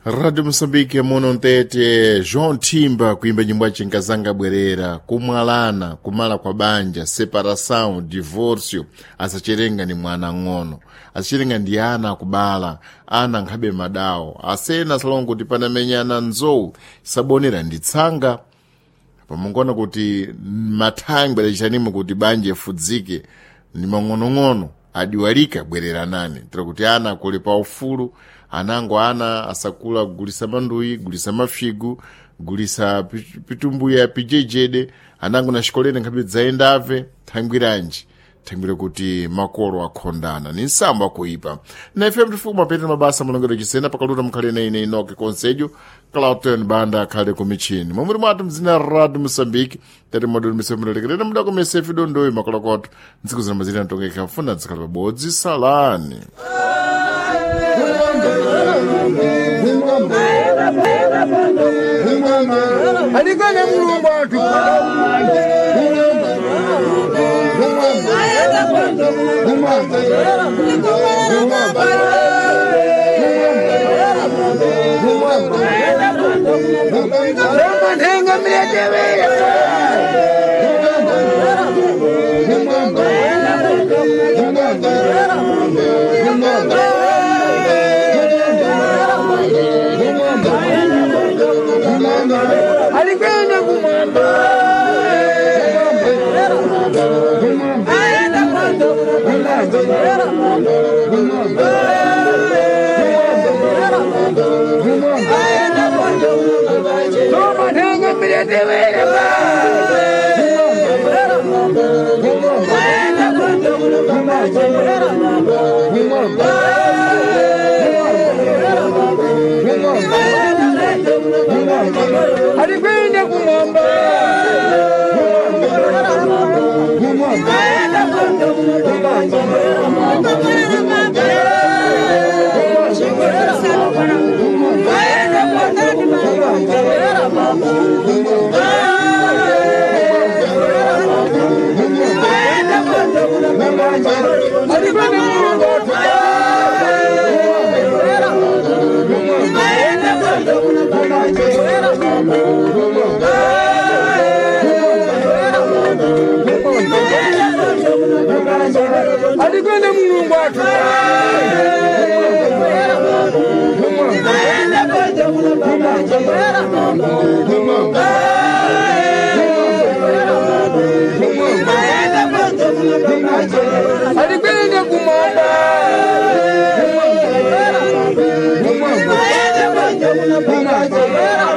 Radio Moçambique Monontete João Timba kuimba nyimbo Chinkazanga Bwerera, kumwalana, kumala kwa banja, separação, divórcio, asachirenga ni mwana ngono. Asachirenga ndi ana kubala, ana nkhabe madao. Asena salongo kuti panamenyana nzou, sabonera nditsanga. Pamongona kuti mathangwe lechanimu kuti banje fudzike, ni mangono-ngono, adiwalika bwerera nane. Tira kuti ana kulipa ufulu, anango ana asakula gulisa mandui, gulisa mafigu, gulisa pitumbuya pijejede, anango na shikolene nkabidza endave, thangwiranji. Thangwira kuti makolo akhondana ni nsamba kuipa. Na FM tifuku mapete mabasa mulongero chisena pakaluta mkhalene ine inoke konsejo Clauton Banda khale kumichini. Mwamuri mwatu mzina Radio Moçambique tete modulu misemulelekelera mudako mesefi dondoi makolokoto ntsiku zina mazina ntongeka mfunda ntsakala pabodzi salani. Alikanya mulungu watu Kumamba